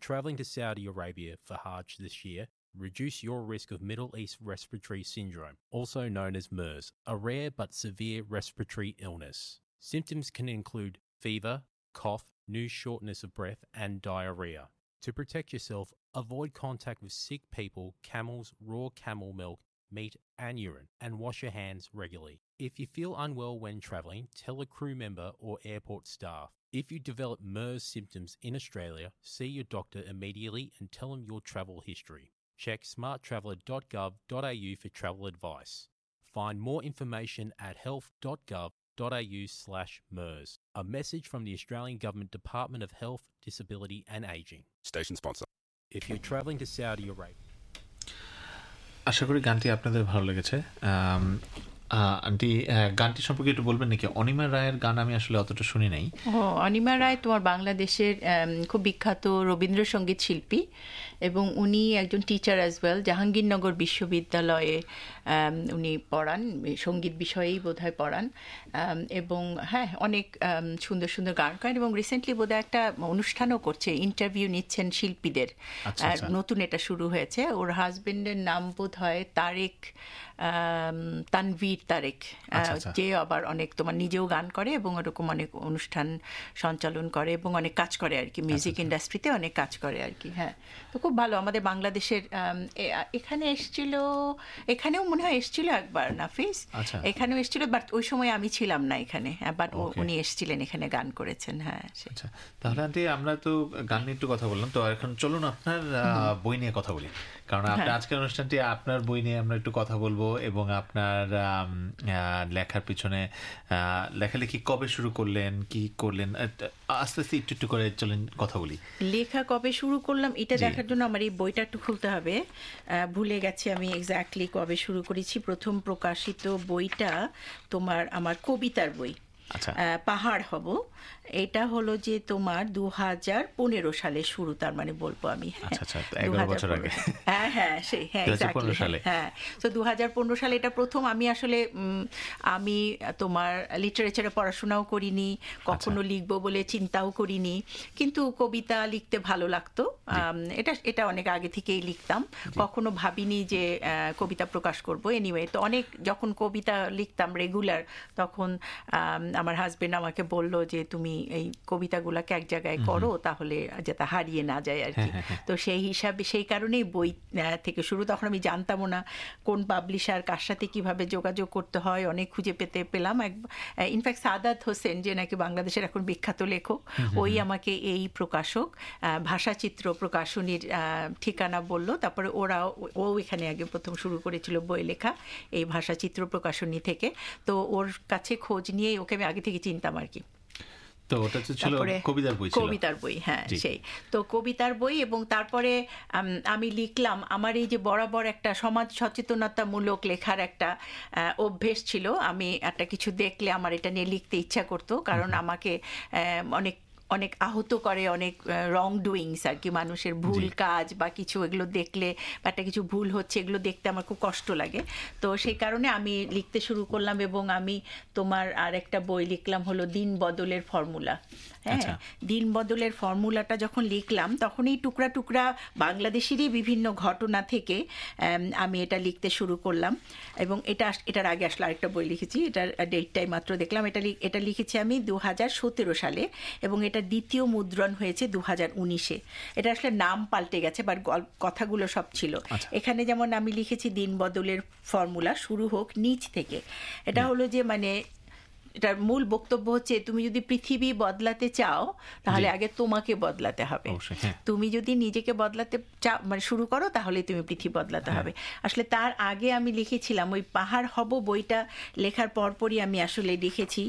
traveling to Saudi Arabia for Hajj this year, reduce your risk of Middle East respiratory syndrome, also known as MERS, a rare but severe respiratory illness. Symptoms can include fever, cough, new shortness of breath, and diarrhea. To protect yourself, avoid contact with sick people, camels, raw camel milk, meat, and urine, and wash your hands regularly. If you feel unwell when travelling, tell a crew member or airport staff. If you develop MERS symptoms in Australia, see your doctor immediately and tell them your travel history. Check smarttraveller.gov.au for travel advice. Find more information at health.gov.au/MERS. A message from the Australian Government Department of Health, Disability and Ageing. Station sponsor. If you're travelling to Saudi Arabia. আশা করি গানটি আপনাদের ভালো লেগেছে। Aunty গানটি সম্পর্কে একটু বলবেন নাকি? অনিমা রায়ের গান আমি আসলে অতটা শুনি নাই। অনিমা রায় তোমার বাংলাদেশের খুব বিখ্যাত রবীন্দ্রসঙ্গীত শিল্পী এবং উনি একজন টিচার অ্যাজ ওয়েল। জাহাঙ্গীরনগর বিশ্ববিদ্যালয়ে উনি পড়ান, সঙ্গীত বিষয়েই বোধহয় পড়ান এবং হ্যাঁ অনেক সুন্দর সুন্দর গান করেন এবং রিসেন্টলি বোধহয় একটা অনুষ্ঠানও করছে, ইন্টারভিউ নিচ্ছেন শিল্পীদের। নতুন এটা শুরু হয়েছে। ওর হাজবেন্ডের নাম বোধ হয় তানভীর তারেক, যে আবার অনেক তোমার নিজেও গান করে এবং ওরকম অনেক অনুষ্ঠান সঞ্চালন করে এবং অনেক কাজ করে আর কি, মিউজিক ইন্ডাস্ট্রিতে অনেক কাজ করে আর কি। হ্যাঁ, তো খুব ভালো। আমাদের বাংলাদেশের এখানে এসেছিল, এখানেও মনে হয় এসেছিল একবার নাফিস, এখানেও এসেছিল, বাট ওই সময় আমি ছিলাম না এখানে, বাট উনি এসেছিলেন, এখানে গান করেছেন। হ্যাঁ, আচ্ছা। তাহলে আন্টি আমরা তো গান নিয়ে একটু কথা বললাম, তো এখন চলুন আপনার বই নিয়ে কথা বলি, কারণ আপনার আজকের অনুষ্ঠানটি আপনার বই নিয়ে আমরা একটু কথা বলবো এবং আপনার লেখার পিছনে লেখালেখি কবে শুরু করলেন, কি করলেন, আস্তে আস্তে একটু একটু করে চলেন কথা বলি। লেখা কবে শুরু করলাম এটা দেখার জন্য আমার এই বইটা একটু খুলতে হবে, ভুলে গেছি আমি এক্স্যাক্টলি কবে শুরু করেছি। প্রথম প্রকাশিত বইটা তোমার আমার কবিতার বই, পাহাড় হব, এটা হলো যে তোমার 2015 সালে শুরু, তার মানে বলবো আমি 11 বছর আগে। হ্যাঁ সেই হ্যাঁ এক্স্যাক্টলি হ্যাঁ। তো 2015 সালে এটা প্রথম। আমি আসলে আমি তোমার লিটারেচারে পড়াশোনাও করিনি, কখনো লিখবো বলে চিন্তাও করিনি, কিন্তু কবিতা লিখতে ভালো লাগতো। এটা অনেক আগে থেকেই লিখতাম, কখনো ভাবিনি যে কবিতা প্রকাশ করব। এনিওয়ে, তো অনেক যখন কবিতা লিখতাম রেগুলার, তখন আমার হাজবেন্ড আমাকে বলল যে তুমি এই কবিতাগুলোকে এক জায়গায় করো, তাহলে যাতে হারিয়ে না যায় আর কি। তো সেই হিসাবে, সেই কারণেই বই থেকে শুরু। তখন আমি জানতামও না কোন পাবলিশার, কার সাথে কিভাবে যোগাযোগ করতে হয়, অনেক খুঁজে পেলাম। ইনফ্যাক্ট সাদাত হোসেন, যে নাকি বাংলাদেশের এখন বিখ্যাত লেখক, ওই আমাকে এই প্রকাশক ভাষাচিত্র প্রকাশনীর ঠিকানা বলল। তারপরে ও এখানে আগে প্রথম শুরু করেছিল বই লেখা এই ভাষাচিত্র প্রকাশনী থেকে। তো ওর কাছে খোঁজ নিয়ে ওকে আমি আগে থেকে চিনতাম আর কি। তো ওটা ছিল কবিতার বই। হ্যাঁ সেই তো কবিতার বই। এবং তারপরে আমি লিখলাম, আমার এই যে বরাবর একটা সমাজ সচেতনতামূলক লেখার একটা অভ্যেস ছিল। আমি একটা কিছু দেখলে আমার এটা নিয়ে লিখতে ইচ্ছা করতো, কারণ আমাকে অনেক আহত করে, অনেক রং ডুইংস আর কি, মানুষের ভুল কাজ বা কিছু, এগুলো দেখলে বা একটা কিছু ভুল হচ্ছে, এগুলো দেখতে আমার খুব কষ্ট লাগে। তো সেই কারণে আমি লিখতে শুরু করলাম এবং আমি তোমার আর একটা বই লিখলাম হলো দিন বদলের ফর্মুলা। হ্যাঁ, দিন বদলের ফর্মুলাটা যখন লিখলাম, তখন এই টুকরা টুকরা বাংলাদেশেরই বিভিন্ন ঘটনা থেকে আমি এটা লিখতে শুরু করলাম। এবং এটার আগে আসলে আরেকটা বই লিখেছি, এটার ডেটটাই মাত্র দেখলাম। এটা লিখেছি আমি 2017 সালে এবং এটা দ্বিতীয় মুদ্রণ হয়েছে 2019-এ। এটা আসলে নাম পাল্টে গেছে, বাট কথাগুলো সব ছিল এখানে। যেমন আমি লিখেছি দিন বদলের ফর্মুলা, শুরু হোক নিচ থেকে। এটা হলো যে মানে এটার মূল বক্তব্য হচ্ছে, তুমি যদি পৃথিবী বদলাতে চাও তাহলে আগে তোমাকে বদলাতে হবে। তুমি যদি নিজেকে বদলাতে চাও, মানে শুরু করো, তাহলে তুমি পৃথিবী বদলাতে হবে। আসলে তার আগে আমি লিখেছিলাম ওই পাহাড় হব বইটা লেখার পরপরই আমি আসলে লিখেছি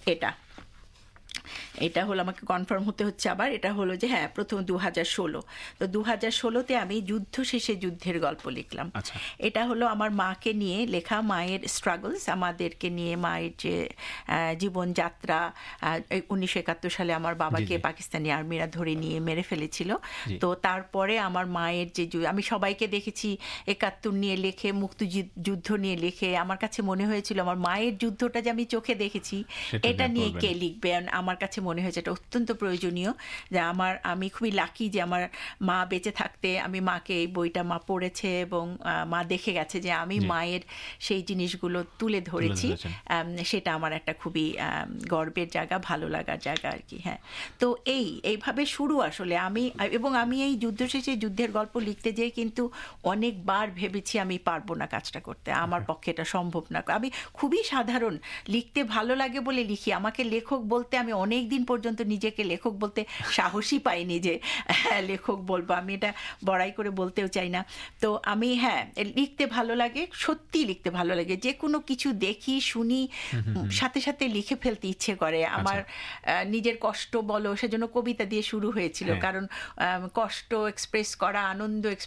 এটা হলো, আমাকে কনফার্ম হতে হচ্ছে আবার, এটা হলো যে হ্যাঁ প্রথম 2016। তো 2016-তে আমি যুদ্ধ শেষে যুদ্ধের গল্প লিখলাম। এটা হলো আমার মাকে নিয়ে লেখা, মায়ের স্ট্রাগলস, আমাদেরকে নিয়ে, মায়ের যে জীবনযাত্রা। 1971 সালে আমার বাবাকে পাকিস্তানি আর্মিরা ধরে নিয়ে মেরে ফেলেছিল। তো তারপরে আমার মায়ের যে, আমি সবাইকে দেখেছি 71 নিয়ে লেখে, মুক্তিযুদ্ধ নিয়ে লেখে। আমার কাছে মনে হয়েছিল আমার মায়ের যুদ্ধটা যে আমি চোখে দেখেছি, এটা নিয়ে কে লিখবে? আমার কাছে মনে হয়েছে এটা অত্যন্ত প্রয়োজনীয়, যে আমি খুবই লাকি যে আমার মা বেঁচে থাকতে আমি মাকে এই বইটা মা পড়েছে এবং মা দেখে গেছে যে আমি মায়ের সেই জিনিসগুলো তুলে ধরেছি। সেটা আমার একটা খুবই গর্বের জায়গা, ভালো লাগার জায়গা আর কি। হ্যাঁ, তো এইভাবে শুরু আসলে আমি এই যুদ্ধ শেষে যুদ্ধের গল্প লিখতে যেয়ে কিন্তু অনেকবার ভেবেছি আমি পারবো না কাজটা করতে, আমার পক্ষে এটা সম্ভব না। আমি খুবই সাধারণ, লিখতে ভালো লাগে বলে লিখি। আমাকে লেখক বলতে আমি অনেক দিন পর্যন্ত নিজেকে লেখক বলতে সাহসই পাইনি যে লেখক বলবো, আমি এটা বড়াই করে বলতেও চাই না। তো আমি লিখতে ভালো লাগে, সত্যি লিখতে ভালো লাগে, যে কোনো কিছু দেখি শুনি সাথে সাথে লিখে ফেলতে ইচ্ছে করে। আমার নিজের কষ্ট বলো, সেজন্য কবিতা দিয়ে শুরু হয়েছিল, কারণ কষ্ট এক্সপ্রেস করা, আনন্দ এক্সপ্রেস